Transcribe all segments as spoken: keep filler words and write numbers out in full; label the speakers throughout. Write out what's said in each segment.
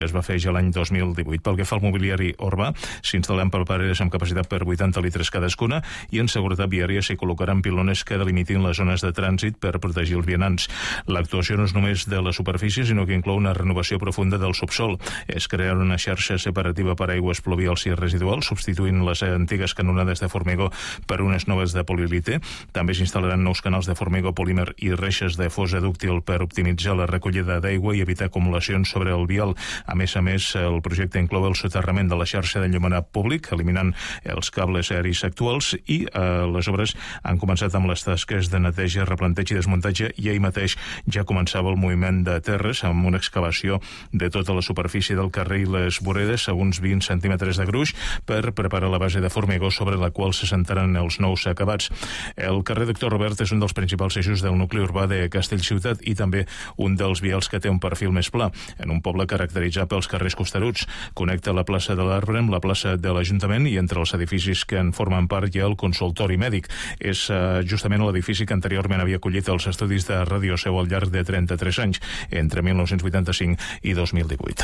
Speaker 1: es va fer ja l'any dos mil divuit. Pel que fa al mobiliari urbà, s'instal·laran papereres amb capacitat per vuitanta litres cadascuna i en seguretat viària s'hi col·locaran pilones que delimitin les zones de trànsit per protegir els vianants. L'actuació no és només de la superfície, sinó que inclou una renovació profunda del subsol. Es crearà una xarxa separativa per aigües pluvials i residuals, substituint les antigues canonades de formigó per unes noves de polilite. També s'instal·laran nous canals de formigó polímer i reixes de fosa dúctil per optimitzar la recollida d'aigua i evitar acumulacions sobre el vial. A més a més, el projecte inclou el soterrament de la xarxa d'enllumenat públic, eliminant els cables aeris actuals, i eh, les obres han començat amb les tasques de neteja, replanteig i desmuntatge, i ahir mateix ja començava el moviment de terres amb una excavació de tota la superfície del carrer i les voredes a uns vint centímetres de gruix per preparar la base de formigó sobre la qual se sentaran els nous acabats. El carrer Doctor Robert és un dels principals eixos del nucli urbà de Castellciutat i també un dels vials que té un perfil més pla, en un poble caracteritzat pels carrers costeruts. Connecta la plaça de l'Arbre amb la plaça de l'Ajuntament i entre els edificis que en formen part hi ha el consultori mèdic. És uh, justament l'edifici que anteriorment havia acollit els estudis de Ràdio Seu al llarg de trenta-tres anys, entre mil nou-cents vuitanta-cinc i dos mil divuit.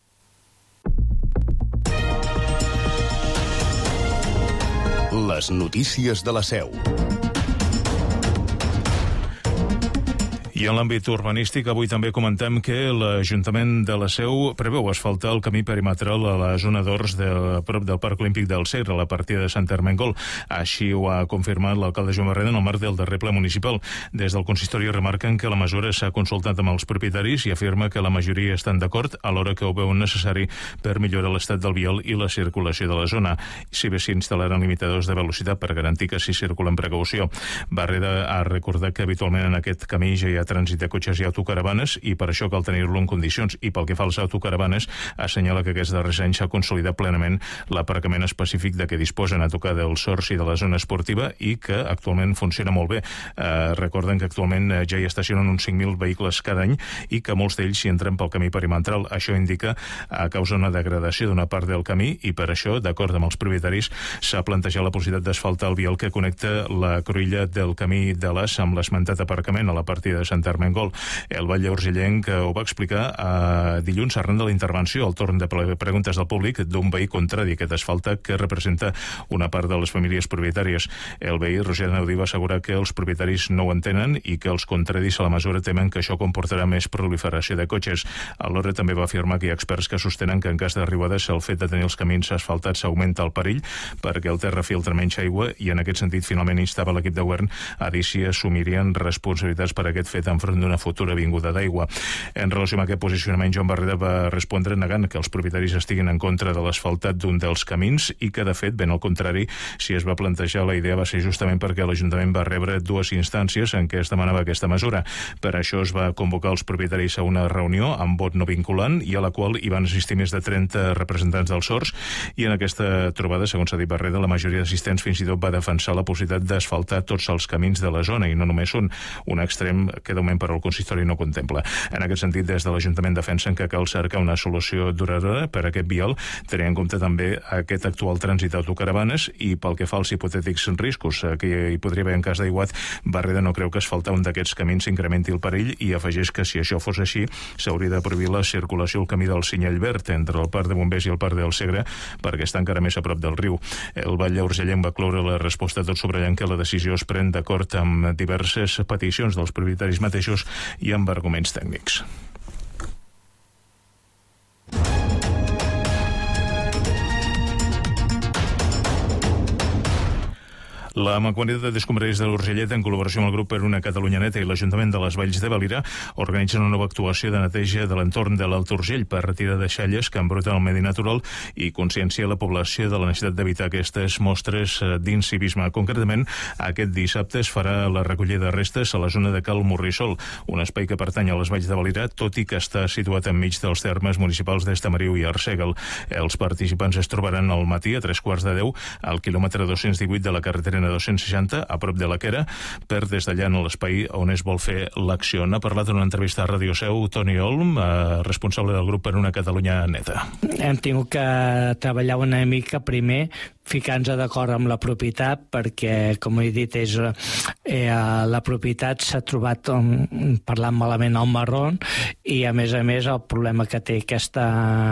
Speaker 2: Les notícies de la Seu.
Speaker 1: I en l'àmbit urbanístic, avui també comentem que l'Ajuntament de la Seu preveu asfaltar el camí perimetral a la zona d'Ors de prop del Parc Olímpic del Segre, a la partida de Sant Ermengol. Així ho ha confirmat l'alcalde Joan Barreda en el marc del darrer ple municipal. Des del consistori remarquen que la mesura s'ha consultat amb els propietaris i afirma que la majoria estan d'acord, alhora que ho veuen necessari per millorar l'estat del vial i la circulació de la zona. Si bé s'hi instal·laran limitadors de velocitat per garantir que s'hi circula amb precaució. Barreda ha recordat que habitualment en aquest camí ja hi ha trànsit de cotxes i autocaravanes i per això cal tenir-lo en condicions, i pel que fa als autocaravanes assenyala que aquests darrers anys s'ha consolidat plenament l'aparcament específic de què disposen a tocar del Sors i de la zona esportiva i que actualment funciona molt bé. Eh, recorden que actualment ja hi estacionen uns cinc mil vehicles cada any i que molts d'ells s'hi entren pel camí perimetral. Això indica a causa una degradació d'una part del camí i per això, d'acord amb els propietaris, s'ha plantejat la possibilitat d'asfaltar el vial que connecta la cruïlla del camí de l'As amb l'esmentat aparcament a la partida de Sant Ermengol. El batlle urgellenc ho va explicar eh, dilluns arran de la intervenció al torn de preguntes del públic d'un veí contrari a aquest asfaltat que representa una part de les famílies propietàries. El veí Roger Naudí va assegurar que els propietaris no ho entenen i que els contraris a la mesura temen que això comportarà més proliferació de cotxes. Alhora també va afirmar que hi ha experts que sostenen que en cas d'arribades el fet de tenir els camins asfaltats augmenta el perill perquè el terra filtra menys aigua i en aquest sentit finalment instava l'equip de govern a dir si assumirien responsabilitats per aquest fet enfront d'una futura vinguda d'aigua. En relació amb aquest posicionament, Joan Barreda va respondre negant que els propietaris estiguin en contra de l'asfaltat d'un dels camins i que, de fet, ben al contrari, si es va plantejar la idea va ser justament perquè l'Ajuntament va rebre dues instàncies en què es demanava aquesta mesura. Per això es va convocar els propietaris a una reunió amb vot no vinculant i a la qual hi van assistir més de trenta representants dels Sors i en aquesta trobada, segons s'ha dit Barreda, la majoria d'assistents fins i tot va defensar la possibilitat d'asfaltar tots els camins de la zona i no només un, un extrem que de moment per al consistori no contempla. En aquest sentit, des de l'Ajuntament defensen que cal cercar una solució duradora per a aquest vial, tenint en compte també aquest actual trànsit d'autocaravanes i pel que fa als hipotètics riscos que hi podria haver en cas d'aiguat, Barreda no creu que asfaltar un d'aquests camins s'incrementi el perill i afegeix que si això fos així s'hauria de prohibir la circulació al camí del Cinyell Verd entre el Parc de Bombers i el Parc del Segre perquè està encara més a prop del riu. El batlle urgellenc va cloure la resposta tot sobrellant que la decisió es pren d'acord amb diverses peticions dels propietaris mateixos i amb arguments tècnics. La Mancomunitat d'Escombraries de l'Urgellet, en col·laboració amb el grup Per una Catalunya Neta i l'Ajuntament de les Valls de Valira, organitzen una nova actuació de neteja de l'entorn de l'Alt Urgell per retirar deixalles que embruten el medi natural i conscienciar la població de la necessitat d'evitar aquestes mostres d'incivisme. Concretament, aquest dissabte es farà la recollida de restes a la zona de Cal Morrissol, un espai que pertany a les Valls de Valira, tot i que està situat enmig dels termes municipals d'Estamariu i Arsèguel. Els participants es trobaran al matí a tres quarts de deu al quilòmetre dos-cents divuit de la carretera N dos-cents seixanta, a prop de la Quera, per des d'allà en l'espai on es vol fer l'acció. N'ha parlat en una entrevista a Radio Seu Toni Olm, eh, responsable del grup Per una Catalunya Neta.
Speaker 3: Hem tingut que treballar una mica primer ficant-nos d'acord amb la propietat perquè, com he dit, és, eh, la propietat s'ha trobat um, parlant malament al marrón i, a més a més, el problema que té aquesta